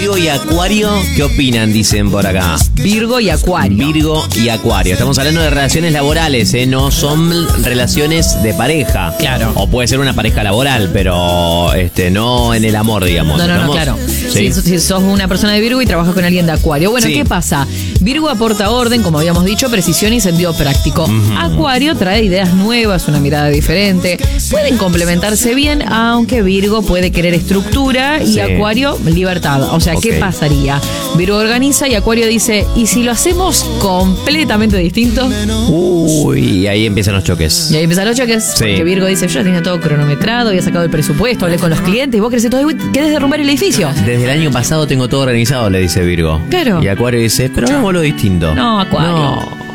Virgo y Acuario, ¿qué opinan? Dicen por acá. Virgo y Acuario. Virgo y Acuario. Estamos hablando de relaciones laborales, ¿eh? No son relaciones de pareja. Claro. O puede ser una pareja laboral, pero no en el amor, digamos. No, claro. Sí. Si sos una persona de Virgo y trabajas con alguien de Acuario. Bueno, Sí. ¿qué pasa? Virgo aporta orden, como habíamos dicho, precisión y sentido práctico. Acuario trae ideas nuevas, una mirada diferente. Pueden complementarse bien, aunque Virgo puede querer estructura y Sí. Acuario libertad. O sea, ¿qué Ok. pasaría? Virgo organiza y Acuario dice, ¿y si lo hacemos completamente distinto? Uy, ahí empiezan los choques. Y ahí empiezan los choques. Sí. Porque Virgo dice, yo ya tenía todo cronometrado, había sacado el presupuesto, hablé con los clientes, y vos querés todo, querés derrumbar el edificio. Desde el año pasado tengo todo organizado, le dice Virgo. Claro. Y Acuario dice, pero hagámoslo distinto. No, Acuario. No.